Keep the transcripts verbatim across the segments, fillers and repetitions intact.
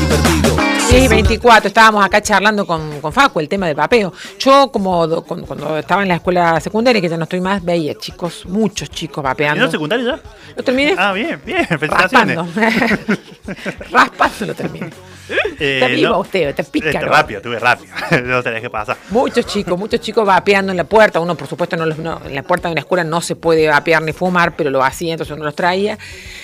invertido. Sí, veinticuatro, estábamos acá charlando con, con Facu el tema del vapeo. Yo como do, cuando, cuando estaba en la escuela secundaria, que ya no estoy más, veía chicos, muchos chicos vapeando. ¿Terminó secundario ya? ¿Lo terminé? Ah, bien, bien, felicitaciones. Raspando. Raspando lo terminé. Eh, Está vivo no, usted, te pica. este, rápido, tuve rápido. No tenés que pasar. Muchos chicos, muchos chicos vapeando en la puerta. Uno, por supuesto, no, los, no en la puerta de una escuela no se puede vapear ni fumar, pero lo hacía, entonces uno los traía.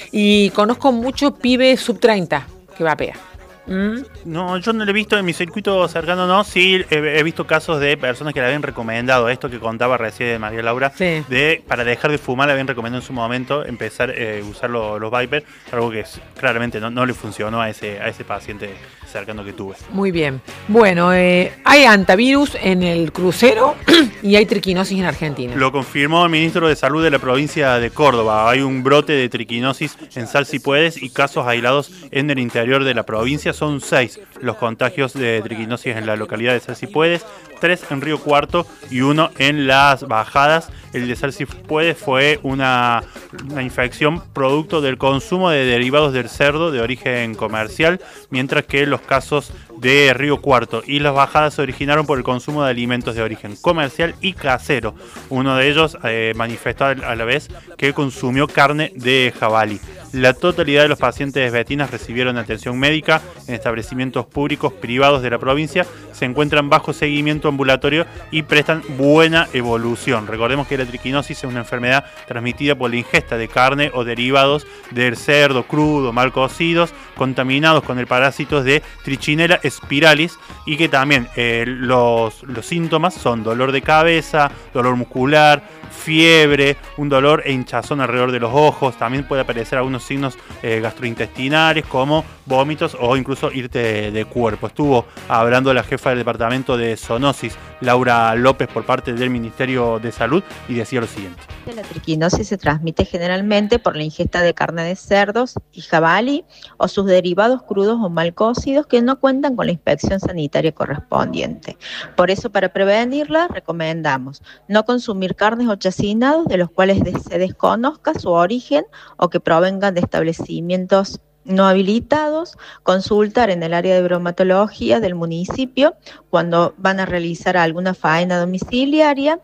Y conozco muchos pibes sub treinta que vapea. ¿Mm? No, yo no lo he visto en mi circuito cercano, no. Sí, he, he visto casos de personas que le habían recomendado esto que contaba recién de María Laura, sí. de para dejar de fumar le habían recomendado en su momento empezar a eh, usar lo, los Vapers, algo que es, claramente no, no le funcionó a ese, a ese paciente cercano que tuve. Muy bien. Bueno, eh, hay antivirus en el crucero y hay triquinosis en Argentina. Lo confirmó el ministro de Salud de la provincia de Córdoba. Hay un brote de triquinosis en Sal Si Puedes y casos aislados en el interior de la provincia. Son seis los contagios de triquinosis en la localidad de Sal Si Puedes, tres en Río Cuarto y uno en Las Bajadas. El de Sal Si Puedes fue una, una infección producto del consumo de derivados del cerdo de origen comercial, mientras que los casos de Río Cuarto y Las Bajadas se originaron por el consumo de alimentos de origen comercial y casero. Uno de ellos eh, manifestó a la vez que consumió carne de jabalí. La totalidad de los pacientes vecinas recibieron atención médica en establecimientos públicos privados de la provincia, se encuentran bajo seguimiento ambulatorio y prestan buena evolución. Recordemos que la triquinosis es una enfermedad transmitida por la ingesta de carne o derivados del cerdo crudo, mal cocidos, contaminados con el parásito de Trichinella spiralis, y que también eh, los, los síntomas son dolor de cabeza, dolor muscular, fiebre, un dolor e hinchazón alrededor de los ojos. También puede aparecer algunos signos eh, gastrointestinales como vómitos o incluso irte de, de cuerpo. Estuvo hablando la jefa del departamento de zoonosis, Laura López, por parte del Ministerio de Salud, y decía lo siguiente. La triquinosis se transmite generalmente por la ingesta de carne de cerdos y jabalí o sus derivados crudos o mal cocidos que no cuentan con la inspección sanitaria correspondiente. Por eso, para prevenirla, recomendamos no consumir carnes o chacinados de los cuales se desconozca su origen o que provengan de establecimientos no habilitados, consultar en el área de bromatología del municipio cuando van a realizar alguna faena domiciliaria.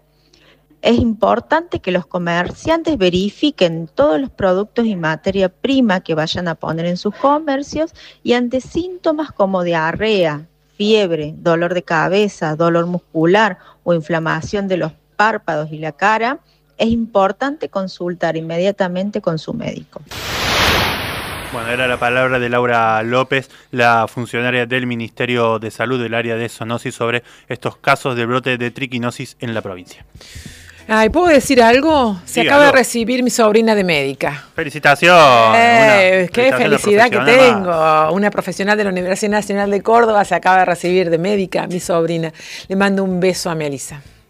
Es importante que los comerciantes verifiquen todos los productos y materia prima que vayan a poner en sus comercios, y ante síntomas como diarrea, fiebre, dolor de cabeza, dolor muscular o inflamación de los párpados y la cara, es importante consultar inmediatamente con su médico. Bueno, era la palabra de Laura López, la funcionaria del Ministerio de Salud del área de zoonosis, sobre estos casos de brote de triquinosis en la provincia. Ay, ¿puedo decir algo? Se Dígalo. acaba de recibir mi sobrina de médica. ¡Felicitaciones! Eh, ¡Qué felicitación felicidad que profesional. tengo! Una profesional de la Universidad Nacional de Córdoba se acaba de recibir de médica, mi sobrina. Le mando un beso a Melissa.